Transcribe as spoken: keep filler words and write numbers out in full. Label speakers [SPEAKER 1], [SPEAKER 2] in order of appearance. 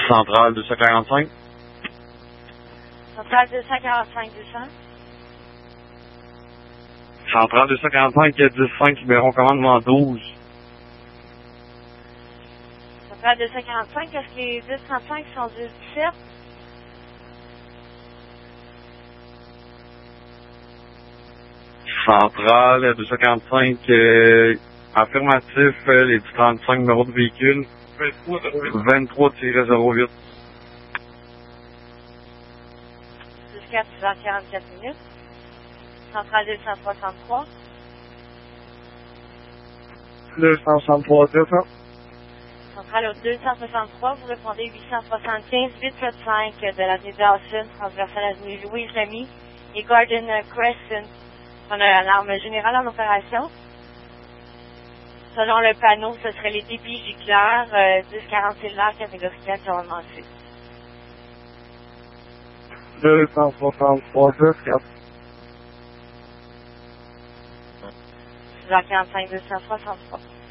[SPEAKER 1] Centrale deux cent quarante-cinq.
[SPEAKER 2] Centrale deux cent quarante-cinq deux cents.
[SPEAKER 1] Centrale deux cent quarante-cinq, dix cinq, numéro commandement douze.
[SPEAKER 2] Centrale deux cent quarante-cinq, est-ce que les dix trente-cinq sont dix dix-sept?
[SPEAKER 1] Centrale deux cent quarante-cinq, euh, affirmatif, euh, les dix trente-cinq numéros de véhicule. vingt-trois zéro huit.
[SPEAKER 2] Jusqu'à six heures quarante-quatre minutes. Centrale deux cent soixante-trois.
[SPEAKER 1] deux cent soixante-trois, deux cents.
[SPEAKER 2] Centrale au deux cent soixante-trois, vous répondez huit cent soixante-quinze huit cent soixante-cinq de l'avenue Dawson, transversale avenue Louise Lamy et Garden Crescent. On a l'alarme générale en opération. Selon le panneau, ce serait les débits gicleurs, euh, dix quarante cellulaires, catégorie quatre, normalement six.
[SPEAKER 1] deux cent soixante-trois, deux quatre.
[SPEAKER 2] six heures quarante-cinq deux cent soixante-trois.